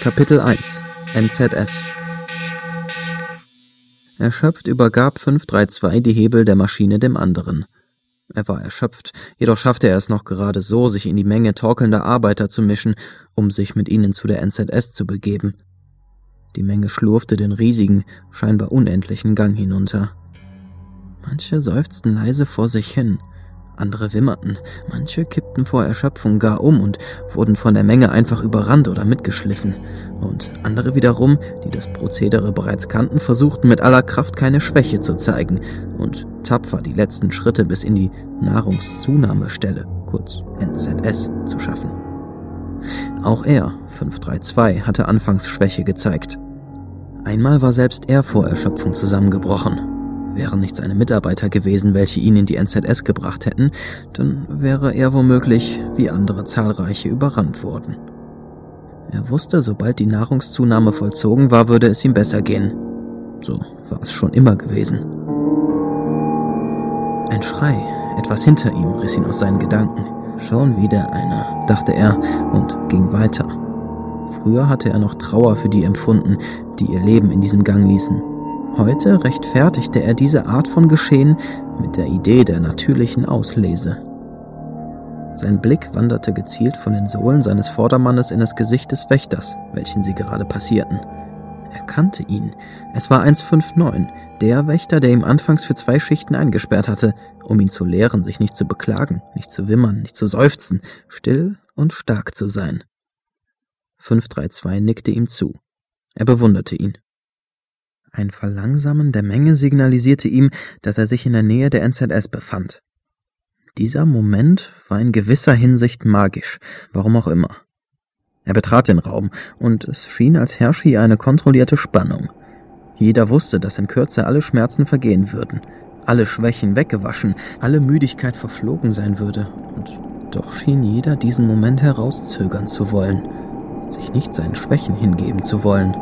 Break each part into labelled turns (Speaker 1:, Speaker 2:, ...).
Speaker 1: Kapitel 1 NZS. Erschöpft übergab 532 die Hebel der Maschine dem anderen. Er war erschöpft, jedoch schaffte er es noch gerade so, sich in die Menge torkelnder Arbeiter zu mischen, um sich mit ihnen zu der NZS zu begeben. Die Menge schlurfte den riesigen, scheinbar unendlichen Gang hinunter. Manche seufzten leise vor sich hin, andere wimmerten, manche kippten vor Erschöpfung gar um und wurden von der Menge einfach überrannt oder mitgeschliffen, und andere wiederum, die das Prozedere bereits kannten, versuchten mit aller Kraft keine Schwäche zu zeigen und tapfer die letzten Schritte bis in die Nahrungszunahmestelle, kurz NZS, zu schaffen. Auch er, 532, hatte anfangs Schwäche gezeigt. Einmal war selbst er vor Erschöpfung zusammengebrochen. Wären nicht seine Mitarbeiter gewesen, welche ihn in die NZS gebracht hätten, dann wäre er womöglich, wie andere zahlreiche, überrannt worden. Er wusste, sobald die Nahrungszunahme vollzogen war, würde es ihm besser gehen. So war es schon immer gewesen. Ein Schrei, etwas hinter ihm, riss ihn aus seinen Gedanken. Schon wieder einer, dachte er und ging weiter. Früher hatte er noch Trauer für die empfunden, die ihr Leben in diesem Gang ließen. Heute rechtfertigte er diese Art von Geschehen mit der Idee der natürlichen Auslese. Sein Blick wanderte gezielt von den Sohlen seines Vordermannes in das Gesicht des Wächters, welchen sie gerade passierten. Er kannte ihn. Es war 159, der Wächter, der ihm anfangs für 2 Schichten eingesperrt hatte, um ihn zu lehren, sich nicht zu beklagen, nicht zu wimmern, nicht zu seufzen, still und stark zu sein. 532 nickte ihm zu. Er bewunderte ihn. Ein Verlangsamen der Menge signalisierte ihm, dass er sich in der Nähe der NZS befand. Dieser Moment war in gewisser Hinsicht magisch, warum auch immer. Er betrat den Raum, und es schien, als herrsche hier eine kontrollierte Spannung. Jeder wusste, dass in Kürze alle Schmerzen vergehen würden, alle Schwächen weggewaschen, alle Müdigkeit verflogen sein würde, und doch schien jeder diesen Moment herauszögern zu wollen, sich nicht seinen Schwächen hingeben zu wollen.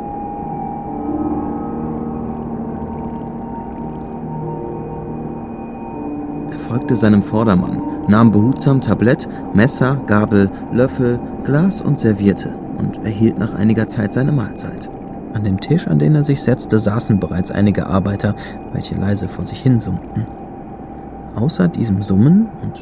Speaker 1: Er folgte seinem Vordermann, nahm behutsam Tablett, Messer, Gabel, Löffel, Glas und servierte und erhielt nach einiger Zeit seine Mahlzeit. An dem Tisch, an den er sich setzte, saßen bereits einige Arbeiter, welche leise vor sich hin summten. Außer diesem Summen und